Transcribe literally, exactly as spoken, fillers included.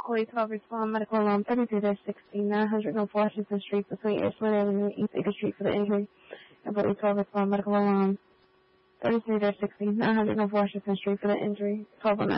Employee twelve respond medical alarm thirty-two sixteen nine hundred North Washington Street between Ashland Avenue and East Acre Street for the injury. Employee twelve respond medical alarm thirty-two sixteen nine hundred North Washington Street for the injury. twelve oh nine